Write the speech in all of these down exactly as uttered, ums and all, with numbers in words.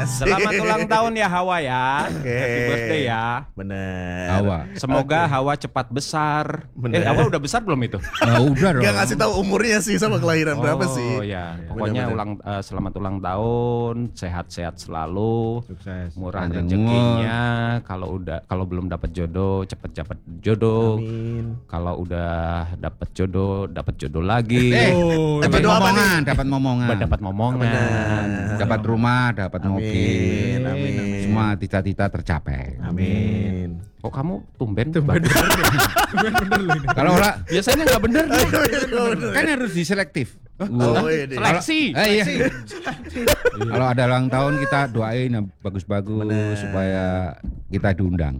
Asik. Selamat ulang tahun ya Hawa ya. Oke. Happy birthday ya. Bener. Hawa. Semoga Oke. Hawa cepat besar. Bener. Eh Hawa udah besar belum itu? Ah, udah dong. Gak ngasih tahu umurnya sih sama kelahiran berapa sih. Oh ya, pokoknya Bener-bener. ulang eh, selamat ulang tahun, sehat-sehat selalu, Sukses. murah Panjang rezekinya. Kalau udah kalau belum dapat jodoh, cepet dapat jodoh. Amin. Kalau udah dapat jodoh, dapat jodoh lagi. Eh, Oh, dapat jodoh apa momongan, dapat momongan. Dapat momongan. Dapat rumah, dapat Amin. mobil. Amin. Semua cita-cita tercapai. Amin. Kok kamu tumben? Tumben. Bagus. bener loh ini. Kalau orang Biasanya nggak bener nih. kan harus diselektif. Oh, iya deh. Seleksi. Eh, iya. Kalau ada ulang tahun kita doain yang bagus-bagus supaya kita diundang.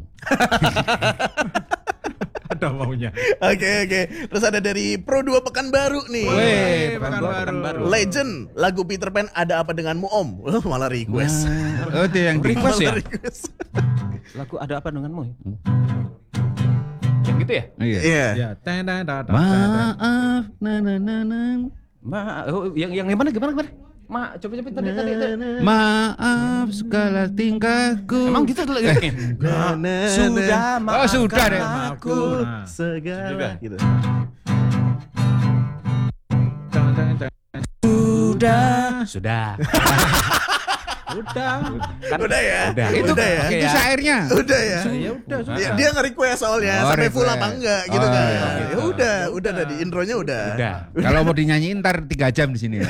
Ada maunya. Oke oke. Terus ada dari Pro dua Pekanbaru nih. Weh, Pekanbaru. Legend lagu Peter Pan Ada Apa Denganmu Om. Oh, malah request. Oh, itu yang Request ya? Malah request. Lagu ada apa denganmu? ya? Yang gitu ya? Iya. Iya. Ya, ten ten ten, ten, ten. Maaf, na na na na. Ma, oh, yang yang gimana gimana gimana? Ma, coba coba tadi tadi tadi. Maaf segala tingkahku. Emang gitu tuh liriknya? Na, na, Sudah na. Oh, sudah deh. aku. Nah, Segala gitu. ten, ten, ten. Sudah. Sudah. Udah. Kan, Udah ya. Udah. Itu Udah ya. Oke itu ya. syairnya. Udah ya. Ya udah. Nah. Dia, dia nge-request soalnya Oh, sampai full request. apa enggak gitu Oh, kan. iya. Ya udah, udah tadi intronya udah. Udah. Kalau mau dinyanyiin ntar tiga jam di sini. Ya.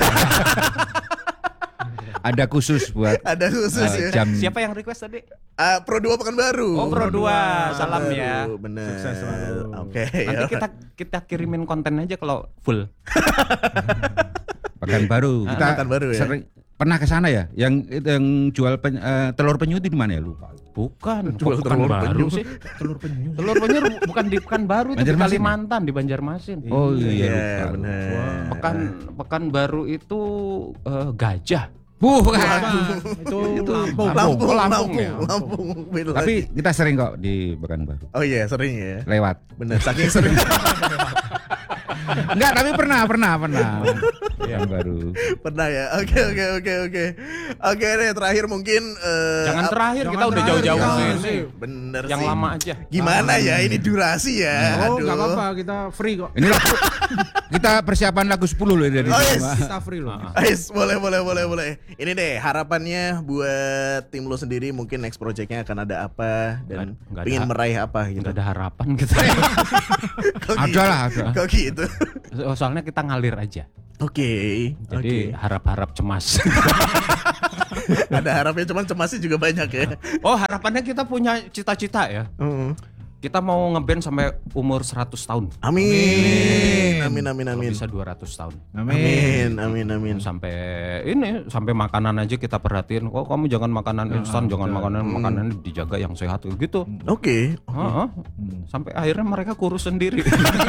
Ada khusus buat Ada khusus eh, ya. jam. Siapa yang request tadi? Ah, Pro dua Pekanbaru. Oh, Pro dua. Salam ya. Bener. Sukses selalu. Oke. Nanti ya. kita kita kirimin konten aja kalau full. Pekanbaru. Kita Pekanbaru ya. sering pernah ke sana ya? Yang itu yang jual pen- eh, telur penyu itu di mana ya lupa. Bukan, Jual kok telur Pekanbaru penyu. sih. Telur penyu. Telur penyu bukan di Pekanbaru, itu di Banjarmasin ya? Kalimantan, di Banjarmasin. Oh iya, Iya, lupa. bener. Pekan Pekanbaru itu eh, gajah. Bukan. Itu Itu Lampung. Lampung, Oh, Lampung, Lampung ya. Lampung. Beda Tapi lagi. kita sering kok di Pekanbaru. Oh iya, sering ya. Lewat. Bener, saking sering. Enggak, tapi pernah, pernah, pernah. Pekanbaru. Pernah ya. Oke, oke, oke, oke. Oke deh, terakhir mungkin eh, Jangan ap- terakhir, Jangan kita udah terakhir, jauh-jauh jangan. ke sini. Bener Yang sih. lama aja. Gimana ya ini durasi ya? Oh, Aduh. enggak apa-apa, kita free kok. Ini lagu, kita persiapan lagu sepuluh loh dari Oh, sini, yes. Pak. Kita free loh. Ais, boleh, boleh, boleh, boleh. Ini deh harapannya buat tim lo sendiri, mungkin next projectnya akan ada apa dan Nggak- nggak pengen ada- meraih apa gitu. Nggak ada harapan gitu. Kok Ada gitu? lah, ada. Kok gitu? Oh, soalnya kita ngalir aja. Oke, Jadi oke. harap-harap cemas. Ada harapnya, cuman cemasnya juga banyak ya. Oh, harapannya kita punya cita-cita ya. Mm. Kita mau ngeband sampai umur seratus tahun. Amin, amin, amin, Kalau amin. bisa dua ratus tahun. Amin, amin, amin. Sampai ini sampai makanan aja kita perhatiin. Kok kamu jangan makanan instan, jangan makanan makanan dijaga yang sehat gitu. Oke. Heeh. Sampai akhirnya mereka kurus sendiri.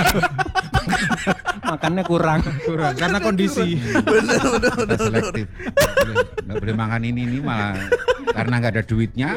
Makannya kurang. Kurang karena kondisi. Bener, bener, bener, Kita bener. selektif. Boleh- Nggak boleh makan ini ini malah karena nggak ada duitnya.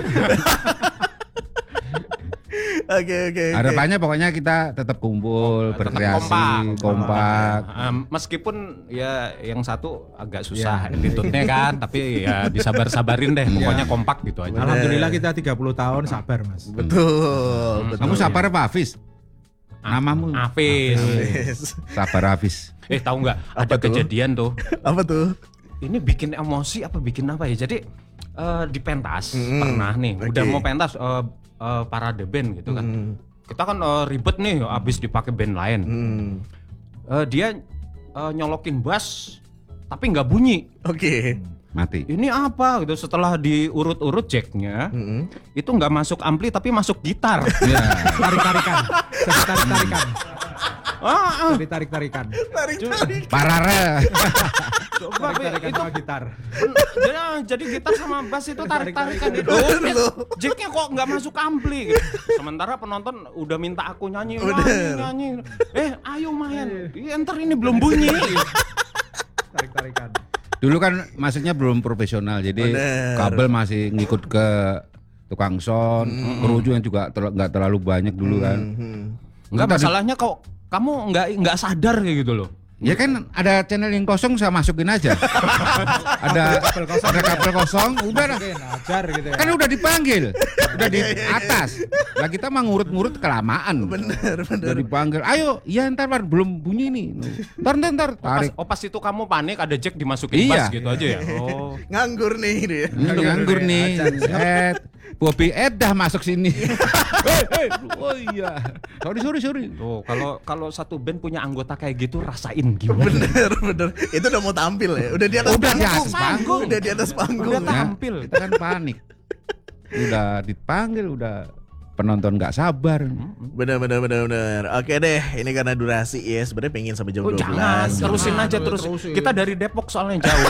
Oke, oke, oke. Harapannya pokoknya kita tetap kumpul, Tetap berkreasi, kompak. kompak. Em, meskipun ya yang satu agak susah attitude-nya kan, tapi ya disabar-sabarin deh. Pokoknya kompak gitu aja. Alhamdulillah kita tiga puluh tahun sabar, Mas. Betul, betul. Kamu sabar apa Hafiz? Namamu Hafiz. Yes. Sabar Hafiz. Eh tahu nggak? Apa Ada tuh? kejadian tuh. Apa tuh? Ini bikin emosi apa bikin apa ya? Jadi eh, di pentas Hmm, pernah nih. Udah oke. mau pentas eh, eh, parade band gitu kan. Hmm, Kita kan eh, ribet nih, abis dipakai band lain. hmm. Eh, dia eh, nyolokin bass tapi nggak bunyi. Oke. Mati. Ini apa gitu? Setelah diurut-urut jacknya, Hmm. itu nggak masuk ampli tapi masuk gitar. Ya. Tarik-tarikan. Jadi tarik-tarikan. ah, ah. Jadi tarik-tarikan. Tarik-tarik. Parare. Coba Tarik-tarikan itu sama gitar. jadi, jadi gitar sama bass itu tarik-tarikan itu. Bener loh. Jacknya kok nggak masuk ampli gitu. Sementara penonton udah minta aku nyanyi, nyanyi, Bener. nyanyi. Eh, ayo main. Iya, ntar ini belum bunyi. Tarik-tarikan. Dulu kan masuknya belum profesional, jadi Bener. kabel masih ngikut ke tukang sound, kerucu yang juga tel- nggak terlalu banyak dulu kan. Hmm. Enggak, Tadi- masalahnya kok kamu nggak nggak sadar kayak gitu loh. Ya kan ada channel yang kosong saya masukin aja. ada Kabel kosong. ada kabel kosong, udah dah. Mungkin ajar gitu ya. Kan udah dipanggil, udah di atas. Lah kita mah ngurut-ngurut kelamaan. Bener, bener. Udah dipanggil, ayo, ya ntar War, belum bunyi nih. Ntar ntar, ntar Oh, pas, tarik. oh pas itu kamu panik ada jack dimasukin Iya. bas gitu aja ya. Oh. Nganggur nih dia. Ini nganggur nih. Set. Bobby Ed dah masuk sini. Hei, hei. Oh iya. Sorry, sorry, sorry. Tuh, kalau kalau satu band punya anggota kayak gitu rasain gimana? Bener, bener. Itu udah mau tampil ya. Udah di atas Udah di panggung. atas panggung. Udah di atas panggung. Udah Ya, tampil. kita kan panik. Udah dipanggil, udah penonton nggak sabar. Bener, bener, bener, bener. Oke deh, ini karena durasi ya. Sebenarnya pengen sampai jam Oh, dua jangan, belas. terusin aja Jangan, terus. terusin. Kita dari Depok soalnya jauh.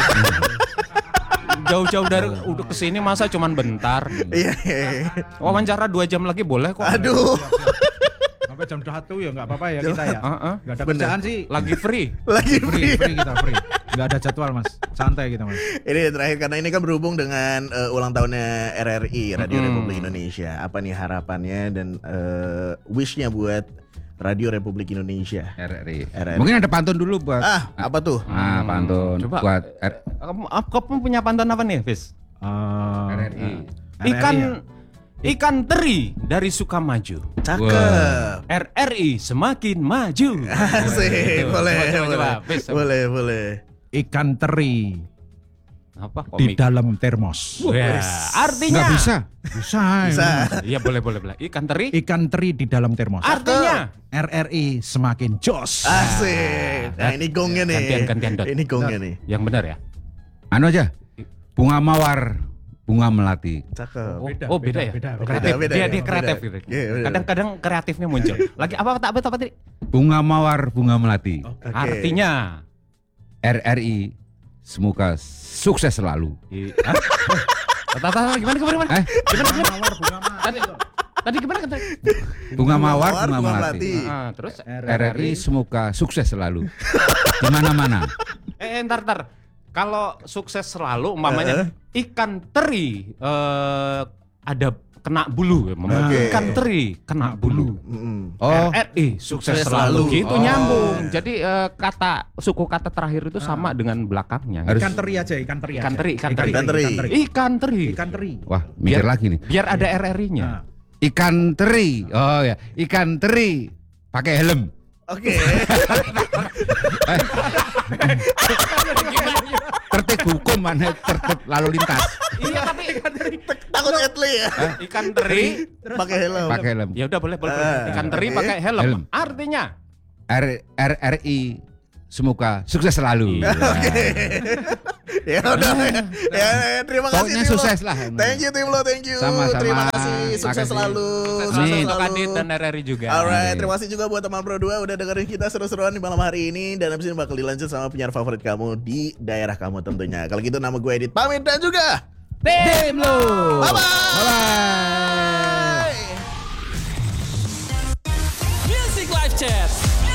Jauh-jauh dari udah kesini masa cuman bentar. Iya, iya, iya. Wawancara dua jam lagi boleh kok. Aduh, Sampai jam satu ya nggak apa-apa ya kita ya. Heeh. Nggak ada Bener. kerjaan sih. Lagi free. lagi Free, free. free kita free. Nggak ada jadwal mas. Santai kita mas. Ini terakhir karena ini kan berhubung dengan eh, ulang tahunnya R R I, Radio Mm-mm. Republik Indonesia. Apa nih harapannya dan eh, wishnya buat Radio Republik Indonesia? R R I. R R I. Mungkin ada pantun dulu buat. Ah, apa tuh? Ah, pantun Coba. buat R- Kamu, kamu punya pantun apa nih, Fis? Eh, RRI. Ikan R R I ya? ikan teri dari Sukamaju. Cakep. R R I semakin maju. Asik, Gitu. boleh, Coba, coba, boleh. coba. Fis, Boleh, boleh. Ikan teri apa di komik? dalam termos. Ya, artinya nggak bisa. Bisa. Bisa. Iya boleh boleh boleh. Ikan teri Ikan teri di dalam termos. artinya R R I semakin jos. Asik. Nah, ini gongnya nih. Gantian, gantian, Dot. Ini gongnya nih. yang benar ya. Anu aja. Bunga mawar, bunga melati. Cakep. Oh Beda, beda, oh, beda, beda, ya. beda, beda. Kreatif. Beda, dia beda, dia beda. kreatif gitu. Iya, beda. Kadang-kadang kreatifnya muncul. Lagi apa apa apa, apa tadi? Bunga mawar, bunga melati. Oke. Artinya R R I semoga sukses selalu. I- Hah? Tata, tata, gimana gimana gimana? Eh, Gimana gimana? Mawar bunga Tadi, tadi gimana kata? bunga mawar, bunga bunga melati. Ah, terus R R I semoga sukses selalu. Di mana-mana. eh eh, ntar ntar. Kalau sukses selalu umpamanya ikan teri eh ada kena bulu ya, umpamanya. Oke. Ikan teri kena bulu. Mm-mm. Oh, R R I sukses Sukses selalu. selalu. Gitu Oh. nyambung. Jadi eh, kata suku kata terakhir itu sama dengan belakangnya. Harus- Ikan teri aja, ikan teri. Ikan aja. teri, ikan teri. Ikan teri. Ikan teri. Ikan teri. Ikan teri. wah, mikir Biar- lagi nih. Biar ada R R I-nya. Nah, Ikan teri. Oh ya, ikan teri pakai helm. Oke. Tertib hukum mana tertib lalu lintas. Iya tapi Takut Etli ya. ikan teri Pakai helm. Pakai helm. ya udah boleh boleh. Ah, Ikan teri oke. pakai helm. Helm. Artinya R R R I semoga sukses selalu. Iya. Ya udah. Ya, ya, terima kasih. Pokoknya Tim Lo. sukses lah. Thank you tim lo, thank you. Sama-sama. Terima kasih. Sukses Makasih. selalu. sukses Sukses selalu Amin. untuk selalu. Adit dan R R I juga. Alright, Amin. terima kasih juga buat teman Pro dua udah dengerin kita seru-seruan di malam hari ini. Dan abis ini bakal dilanjut sama penyiar favorit kamu di daerah kamu tentunya. Kalau gitu nama gue Edit pamit dan juga Tim lo. bye-bye.